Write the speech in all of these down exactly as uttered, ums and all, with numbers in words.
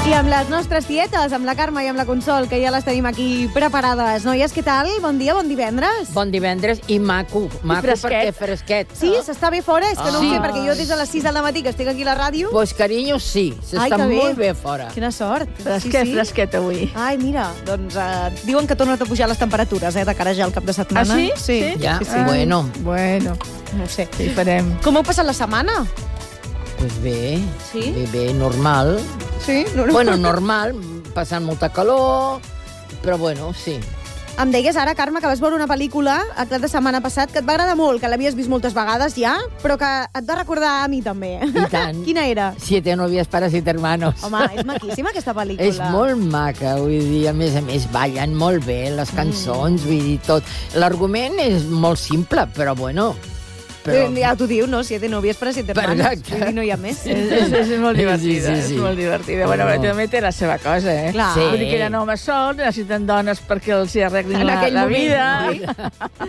I amb les nostres tietes, amb la Carme i amb la Consol, que ja les tenim aquí preparades. Noies, què tal? Bon dia, bon divendres. Bon divendres i maco. Maco fresquet. perquè fresquet. Sí, s'està bé fora? És que no Ah. ho sé, perquè jo des de les sis del matí que estic aquí a la ràdio... Pues, carinyo, sí. S'està que bé. molt bé fora. Quina sort. Fresquet, fresquet avui. Ai, mira, doncs eh, diuen que tornen a pujar les temperatures, eh, de cara ja al cap de setmana. Ah, sí? Sí. Sí? Ja, sí, sí. bueno. Bueno, No ho sé. què hi farem? Com heu passat la setmana? Pues bé, Sí? bé, bé, normal. Sí? No, no. Bueno, normal, passant molta calor, però bueno, sí. Em deies ara, Carme, que vas veure una pel·lícula el cap de setmana passat que et va agradar molt, que l'havies vist moltes vegades ja, però que et va recordar a mi també. I tant. Quina era? Siete novias para siete hermanos. Home, és maquíssima aquesta pel·lícula. És molt maca, vull dir, a més a més, ballen molt bé les cançons, mm. vull dir, tot. L'argument és molt simple, però bueno... Però... Ja t'ho diu, no? Siete novias para siete hermanos. Exacte. Vull dir, no hi ha més. És, és, és molt divertida, Sí, sí, sí. és molt divertida. Bueno, No. però també té la seva cosa, eh? Clar. Sí. Vull dir que eren homes sols, necessiten dones perquè els hi arreglin En la, aquell la moment, vida.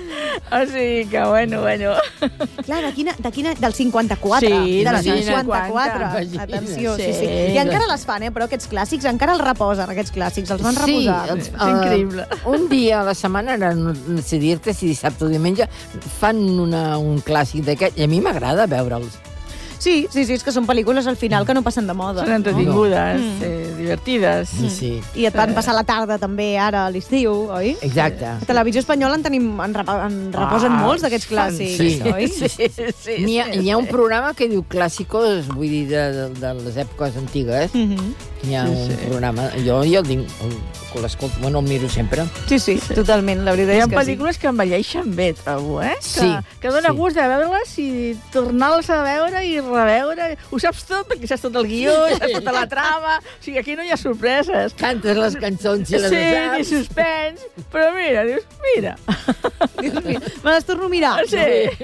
O sigui que, bueno, bueno. Clar, de quina, de quina, del cinquanta-quatre. Sí, del del cinquanta-quatre. cinquanta. Atenció, sí, sí. Sí. I encara les fan, eh? Però aquests clàssics, encara els reposen, aquests clàssics. Els van Sí, reposar. els- És increïble. Un dia a la setmana, ara no sé dir-te si dissabte o diumenge, fan una, un clàssic d'aquest, i a mi m'agrada veure'ls. Sí, sí, sí, és que són pel·lícules al final que no passen de moda. Són entretingudes, Mm. eh, divertides. Sí, sí. I et van passar la tarda també ara a l'estiu, oi? Exacte. A Televisió Espanyola en, tenim, en, rep, en reposen Ah, molts d'aquests clàssics, sí. oi? Sí, sí, sí. N'hi ha, hi ha un programa que diu clàssicos, vull dir, de, de, de les èpoques antigues. Mm -hmm. Hi ha Sí, un sí. programa, jo, jo el dic, el, l'escolto, bueno, el miro sempre. Sí, sí, totalment, la veritat Hi ha és que pel·lícules que envelleixen bé, trobo, eh? Que, Sí, que dona sí. gust de veure-les i tornar-les a veure i reveure. Ho saps tot, perquè saps tot el guió, saps tota la trama. O sigui, aquí no hi ha sorpreses. Cantes les cançons i les Sí, ni saps. suspens. Però mira, dius, mira. me les torno a mirar. Sí.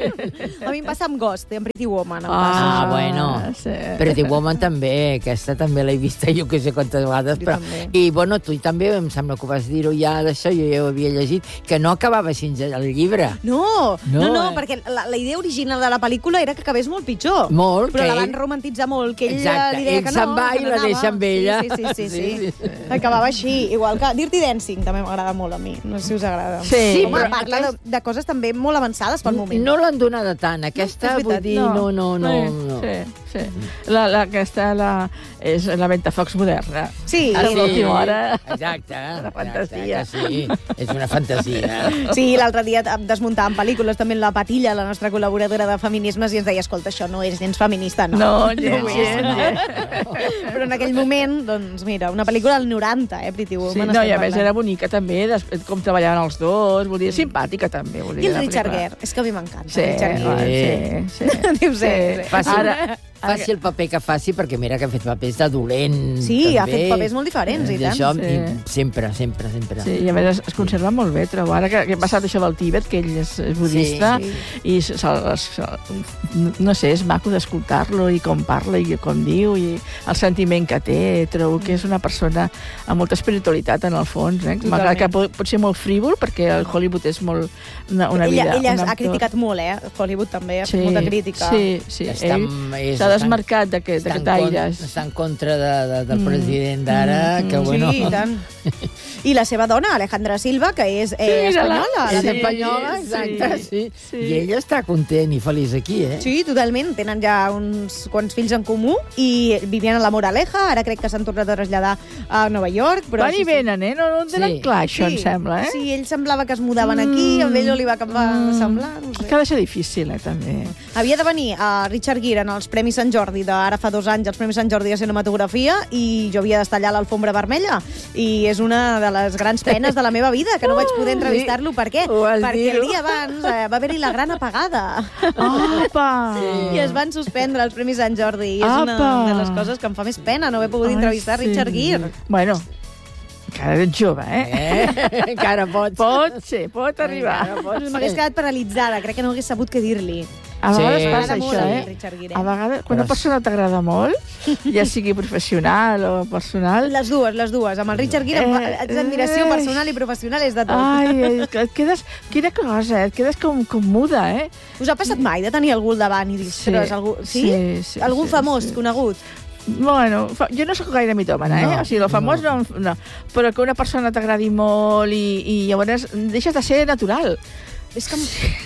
A mi em passa amb Ghost, amb Pretty Woman. Em Ah, passa. bueno. sí. Pretty Woman també, aquesta també l'he vista jo que sé quantes vegades. Jo Però... també. I bueno, tu també, em sembla que ho vas dir-ho ja d'això, jo ja ho havia llegit, que no acabava així el llibre. No, no, No, no, eh? perquè la, la idea original de la pel·lícula era que acabés molt pitjor. Molt, Però que la van ell- romantitzar molt, que ell Exacte, li deia ell que no, se'n va que i no la anava. deixa amb ella. Sí, sí, sí, sí, sí. Sí, sí. Acabava així, igual que Dirty Dancing també m'agrada molt a mi, no sé si us agrada. Sí, Home, però parla de, de coses també molt avançades pel moment. No l'han donada tant, aquesta, No, és vull veritat, dir, no, no, no. no. Sí, sí. La, la, aquesta la, és la Ventafocs moderna. Sí, Ara sí. a l'última hora. Exacte. Una fantasia. Exacte, sí, és una fantasia. Sí, l'altre dia desmuntàvem pel·lícules, també la Patilla, la nostra col·laboradora de feminismes, i ens deia, escolta, això no és gens feminista, no. No, gens, ho és. gens, gens. Però en aquell moment, doncs mira, una pel·lícula del noranta, eh, Pretty Woman. Sí, no, estem i a més parlant. era bonica també, des, com treballaven els dos, vull dir, simpàtica també. Vull dir, I el la Richard pel·lícula. Gere, és que a mi m'encanta. Sí, Richard Gere. sí, sí. Diu, sí, sí. Faci, Ara- faci el paper que faci, perquè mira que ha fet papers de dolent. Sí, ha també. fet papers molt diferents, i tant. D'això, Sí. i sempre, sempre, sempre. Sí, i a més es, es conserva molt bé, trobo. Ara que, que ha passat això del Tíbet, que ell és, és budista, Sí, i se, se, se, no sé, és maco d'escoltar-lo i com parla i com diu i el sentiment que té. Trobo que és una persona amb molta espiritualitat en el fons, eh? Malgrat que pot, pot ser molt frívol, perquè el Hollywood és molt una, una ella vida... ella un ha entorn- criticat molt, eh? Hollywood també ha fet Sí, molta crítica. Sí, sí. Està Ell en- és- s'ha desmarcat d'aquest està en d'aquest con- aire. Està en contra de, de, del president d'ara, Mm, que bueno... Sí, i tant. I la seva dona, Alejandra Silva, que és eh, Sí, mira-la. espanyola. És Sí, espanyola, sí, exacte, sí. sí. I ella està content i feliç aquí, eh? Sí, totalment. Tenen ja uns quants fills en comú i vivien a la Moraleja. Ara crec que s'han tornat a traslladar a Nova York. Però Van sí, i venen, eh? No, no en tenen Sí. clar, això, sí. em sembla, eh? Sí, ell semblava que es mudaven aquí, amb ell no li va acabar Mm. semblar, no sé. Que ha de ser difícil, eh, també. Havia de venir a Richard Gere en els Premis Sant Jordi d'ara fa dos anys, els Premis Sant Jordi de Cinematografia, i jo havia d'estar allà a l'alfombra vermella. I és una de les grans penes de la meva vida, que no vaig poder entrevistar-lo. Per què? Ho vas Perquè dir. el dia abans eh, va haver-hi la gran apagada. Apa! I es van suspendre els Premis Sant Jordi. I és Apa! una de les coses que em fa més pena no haver pogut Ai, entrevistar sí. Richard Gere. Bueno, encara ets jove, eh? Eh? Encara pots. Pot ser, pot arribar. Encara pots. M'hagués quedat paralitzada, crec que no hagués sabut què dir-li. A vegades Sí. passa M'agrada molt això, a mi, eh? Richard Gere. A vegades, quan una Però- persona t'agrada molt, ja sigui professional o personal... Les dues, les dues. Amb el Richard Gere Eh, eh, admiració eh. personal i professional és de tot. Ai, és que et quedes... Quina cosa, eh? Et quedes com, com muda, eh? Us ha passat mai de tenir algú al davant i dir, Sí, ostres, algú... Sí? sí, sí, Algun sí, famós, sí. conegut? Bueno, fa, jo no sóc gaire mitòmana, eh? No, o sigui, el famós no. no, no. Però que una persona t'agradi molt i, i llavors deixes de ser natural. És que...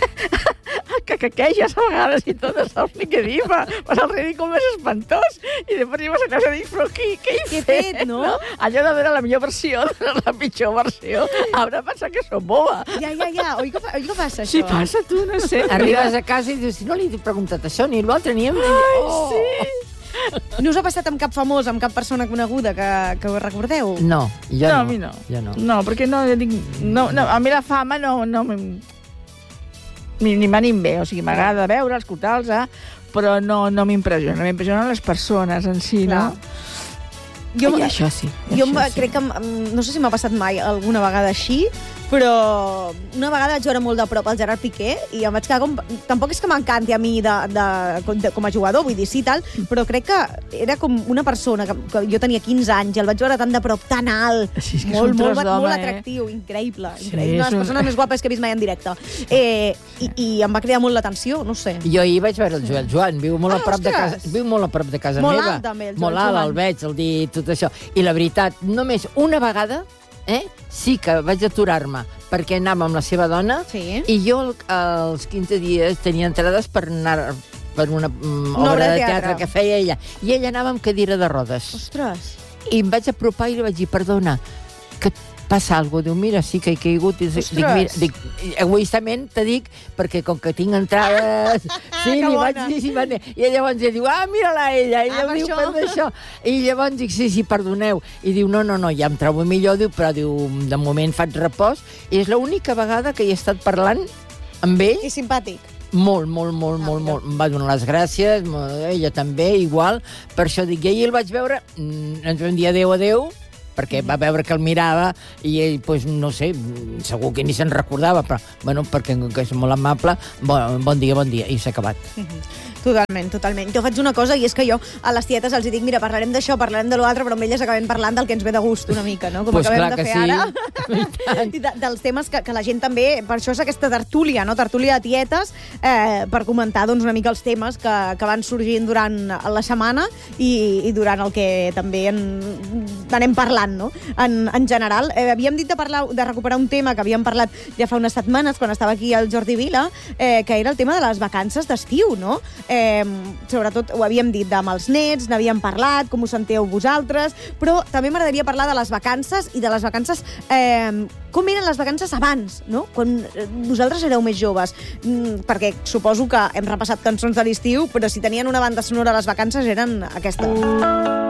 que caqueges a vegades i tot, no saps ni què dir, fa, fas el ridícul més espantós i després vas a casa i dius, però què, què he Què he fet? fet, no? Allò de veure la millor versió, de la pitjor versió, haurà pensat que som boba. Ja, ja, ja. Oi que, fa, oi que passa, això? Sí, passa, tu, no sé. Arribes a casa i dius, si no li he preguntat això ni l'altre, ni hem... Ai, oh. sí. No us ha passat amb cap famós, amb cap persona coneguda que, que ho recordeu? No, jo No, no. a mi no. Jo no. No, perquè no, jo dic, no, no, a mi la fama no, no ni, ni m'anim bé, o sigui, m'agrada veure, escoltar-los, eh? Però no, no m'impressiona, m'impressionen les persones en si, Clar. no? Jo, I això sí. jo això em- sí. crec que... em- No sé si m'ha passat mai alguna vegada així, però una vegada vaig veure molt de prop el Gerard Piqué i em vaig quedar com... Tampoc és que m'encanti a mi de, de, de, com a jugador, vull dir, sí, tal, però crec que era com una persona que, que jo tenia quinze anys i el vaig veure tan de prop, tan alt, Sí, és que és molt, un tros molt, d'home, molt eh? atractiu, increïble, Sí, increïble. Una de és les un- persones més guapes que he vist mai en directe. Eh, i, I em va cridar molt l'atenció, no sé. Jo ahir vaig veure el Joel Joan, viu molt, Ah, a prop de ostres! casa, viu molt a prop de casa Molt meva. alt, també, el Joel Molt alt, Joan. el veig, el dir tot això. I la veritat, només una vegada eh, sí que vaig aturar-me perquè anava amb la seva dona Sí. i jo el- als quinze dies tenia entrades per anar per una, mm, Una obra de teatre que feia ella. I ella anava amb cadira de rodes. Ostres. I em vaig apropar i li vaig dir, perdona, que et passa alguna cosa? Diu, mira, sí que he caigut. I dic, Ostres. mira, dic, egoistament te dic, perquè com que tinc entrades... Sí, Que li vaig bona. dir, sí, va, i llavors ella diu, ah, mira-la ella. I Ah, ella per diu, això. per això. I llavors dic, sí, sí, perdoneu. I diu, no, no, no, ja em trobo millor, diu, però diu, de moment faig repòs. I és l'única vegada que hi he estat parlant amb ell. I simpàtic. Molt, molt, molt, Ah, molt, mira. molt. Em va donar les gràcies, mo- ella també, igual. Per això dic, i ahir el vaig veure, mm, ens vam dir adéu, adéu, perquè va veure que el mirava i ell, pues, no sé, segur que ni se'n recordava, però, bueno, perquè com que és molt amable, bon, bon dia, bon dia, i s'ha acabat. Totalment, totalment. Jo faig una cosa i és que jo a les tietes els hi dic, mira, parlarem d'això, parlarem de l'altre, però amb elles acabem parlant del que ens ve de gust una mica, no? Com Pues acabem clar de que fer sí. ara. I de, dels temes que, que la gent també... Per això és aquesta tertúlia, no? Tertúlia de tietes, eh, per comentar doncs, una mica els temes que, que van sorgint durant la setmana i, i durant el que també en, anem parlant, no? En, en general. Eh, havíem dit de, parlar, de recuperar un tema que havíem parlat ja fa unes setmanes, quan estava aquí el Jordi Vila, eh, que era el tema de les vacances d'estiu, no? Eh, sobretot ho havíem dit amb els nets, n'havíem parlat, com ho sentíeu vosaltres, però també m'agradaria parlar de les vacances i de les vacances... Eh, com eren les vacances abans, no? Quan eh, vosaltres éreu més joves. Mm, perquè suposo que hem repassat cançons de l'estiu, però si tenien una banda sonora a les vacances eren aquesta.